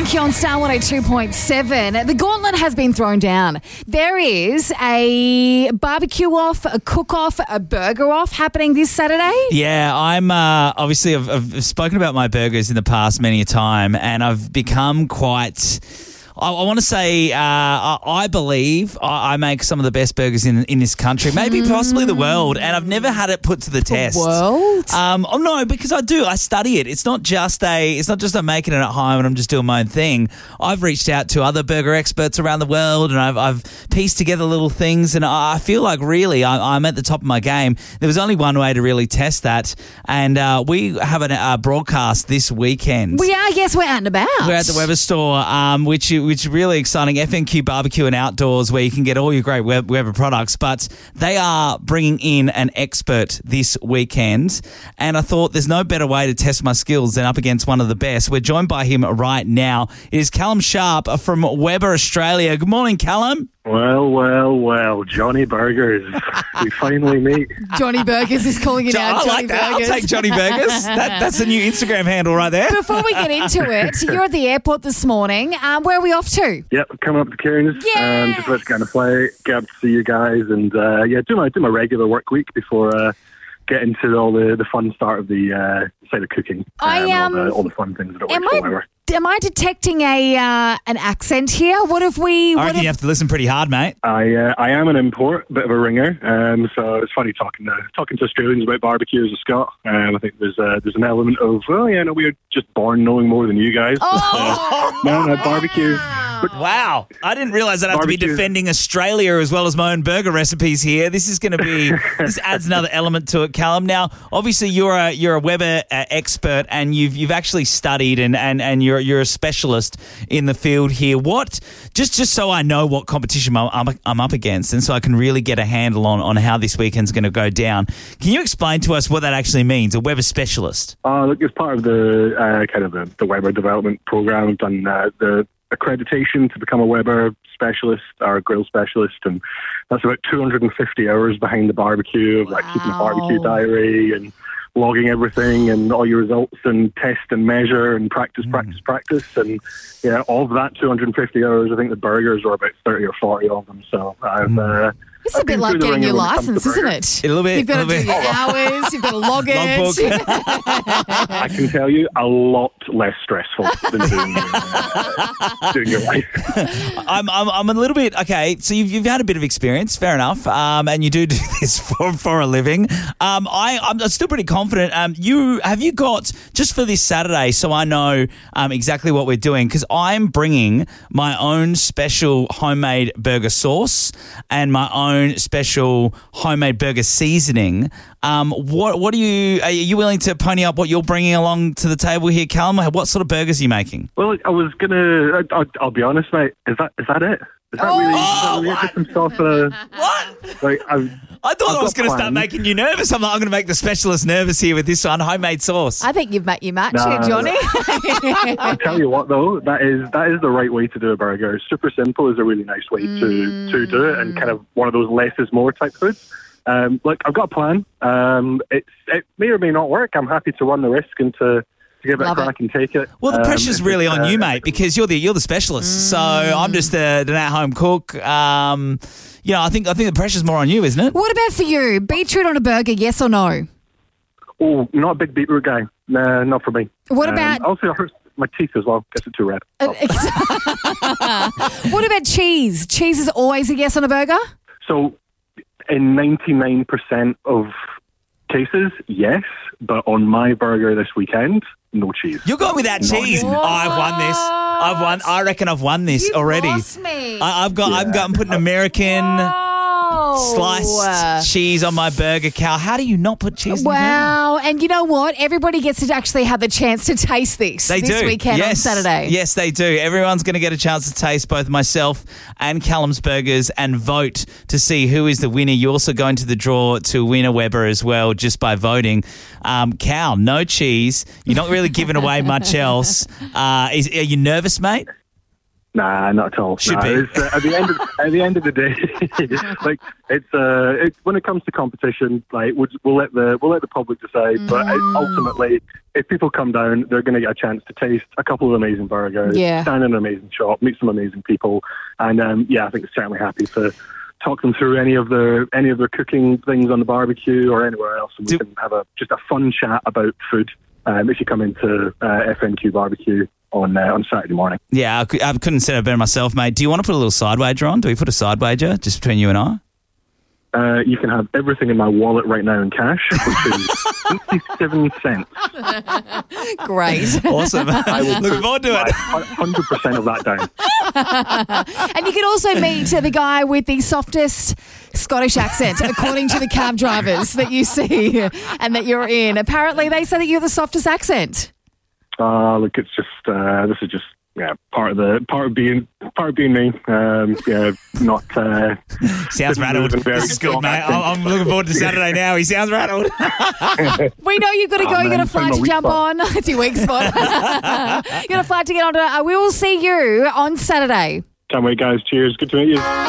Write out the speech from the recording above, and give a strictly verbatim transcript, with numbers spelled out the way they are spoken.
Kinky on Star one oh two point seven. The gauntlet has been thrown down. There is a barbecue off, a cook-off, a burger off happening this Saturday. Yeah, I'm uh, obviously I've, I've spoken about my burgers in the past many a time, and I've become quite... I, I want to say uh, I, I believe I, I make some of the best burgers in in this country, maybe possibly the world, and I've never had it put to the test. The world? Um, oh no, because I do. I study it. It's not just a. It's not just I'm making it at home and I'm just doing my own thing. I've reached out to other burger experts around the world, and I've I've pieced together little things, and I feel like really I, I'm at the top of my game. There was only one way to really test that, and uh, we have a uh, broadcast this weekend. We are. Yes, we're out and about. We're at the Weber store, um, which which is really exciting. F N Q Barbecue and Outdoors, where you can get all your great Weber products. But they are bringing in an expert this weekend, and I thought there's no better way to test my skills than up against one of the best. We're joined by him right now. It is Callum Sharp from Weber Australia. Good morning, Callum. Well, well, well, Johnny Burgers. We finally meet. Johnny Burgers is calling it Jo- out. I Johnny like that. Burgers. I'll take Johnny Burgers. That, that's a new Instagram handle right there. Before we get into it, you're at the airport this morning. Um, where are we off to? Yep, coming up to Cairns. Yes! Um, just about to get on a flight, get up to see you guys, and uh, yeah, do my do my regular work week before uh, get into all the, the fun start of the uh, side of cooking. I, um, all, um, the, all the fun things that it Am works I, for. am I detecting a uh, an accent here? What if we... I What reckon if, you have to listen pretty hard, mate. I uh, I am an import, bit of a ringer, um, so it's funny talking to talking to Australians about barbecue as a Scot. Um, I think there's uh, there's an element of, well, yeah, no, we are just born knowing more than you guys. Oh, uh, no, no, barbecue. Wow. I didn't realise I'd have to be Barbecue. defending Australia as well as my own burger recipes here. This is going to be, this adds another element to it, Callum. Now, obviously you're a you're a Weber uh, expert, and you've you've actually studied and, and, and you're you're a specialist in the field here. What, just just so I know what competition I'm, I'm, I'm up against, and so I can really get a handle on, on how this weekend's going to go down, can you explain to us what that actually means, a Weber specialist? Uh, look, as part of the uh, kind of the, the Weber development program, I've done uh, the accreditation to become a Weber specialist or a grill specialist, and that's about two hundred fifty hours behind the barbecue, of like keeping a barbecue diary and logging everything and all your results and test and measure and practice, practice, mm. practice. And yeah, of that two hundred fifty hours, I think the burgers were about thirty or forty of them. So I've... Mm. Uh, it's a bit like getting your license, isn't it? A little bit. You've got to little do bit. your hours, you've got to log it. I can tell you, a lot less stressful than doing, uh, doing your life. I'm, I'm I'm a little bit, okay, so you've, you've had a bit of experience, fair enough, um, and you do do this for, for a living. Um, I, I'm still pretty confident. Um, you Have you got, just for this Saturday, so I know um, exactly what we're doing, because I'm bringing my own special homemade burger sauce and my own special homemade burger seasoning. Um, what what are you, are you willing to pony up what you're bringing along to the table here, Callum? What sort of burgers are you making? Well, I was going to, I'll, I'll be honest, mate, is that is that it? Is that Oh, really, is oh, that really what? just some sauce and a, What? like, I've, I thought I've I was got going to start plans. making you nervous. I'm like, I'm going to make the specialist nervous here with this one, homemade sauce. I think you've met your match Nah. here, Johnny. I tell you what, though, that is that is the right way to do a burger. Super simple is a really nice way to, to do it, and kind of one of those less is more type foods. Um, look, I've got a plan. Um, it's, it may or may not work. I'm happy to run the risk and to, to give it Love a crack it. and take it. Well, the Um, pressure's if really it's, on uh, you, mate, because you're the you're the specialist. So I'm just a, an at-home cook. Um, you know, I think I think the pressure's more on you, isn't it? What about for you? Beetroot on a burger, yes or no? Oh, not a big beetroot guy. Nah, not for me. What Um, about- Also, it hurts my teeth as well. Gets it too red. Uh, what about cheese? Cheese is always a yes on a burger? So, in ninety-nine percent of cases, yes. But on my burger this weekend, no cheese. You're going with that No cheese. cheese. Oh, I've won this. I've won. I reckon I've won this You've already. lost me. I, I've got. I've got. I'm putting American Oh. sliced cheese on my burger, Cal. How do you not put cheese? in your burger? Wow. And you know what? Everybody gets to actually have the chance to taste this They this do. weekend yes. on Saturday. Yes, they do. Everyone's going to get a chance to taste both myself and Callum's burgers and vote to see who is the winner. You also go into the draw to win a Weber as well just by voting. Um, Cal, no cheese. You're not really giving away much else. Uh, is, are you nervous, mate? Nah, not at all. Should nah, be. It's, uh, at the end of at the end of the day, like it's uh, it's when it comes to competition, like we'll, we'll let the we'll let the public decide. Mm. But ultimately, if people come down, they're going to get a chance to taste a couple of amazing burgers, yeah. stand in an amazing shop, meet some amazing people, and um, yeah, I think it's certainly happy to talk them through any of their any of their cooking things on the barbecue or anywhere else, and we Do- can have a just a fun chat about food. Um, if you come into uh, F N Q Barbecue on uh, on Saturday morning. Yeah, I, c- I couldn't say it better myself, mate. Do you want to put a little side wager on? Do we put a side wager just between you and I? Uh, you can have everything in my wallet right now in cash, which is fifty-seven cents. Great. Awesome. I will Looking forward to it. one hundred percent of that down. And you can also meet the guy with the softest Scottish accent, according to the cab drivers that you see and that you're in. Apparently, they say that you're the softest accent. Uh, look, it's just, uh, this is just, yeah, part of the, part of being, part of being me. Um, yeah, not, uh, sounds rattled. This is good, mate. I'm, I'm looking forward to Saturday now. He sounds rattled. We know you've got to go. Oh, You've got a flight to jump spot. on. It's your weak spot. You've got a flight to get on. To, uh, we will see you on Saturday. Can't wait, guys. Cheers. Good to meet you.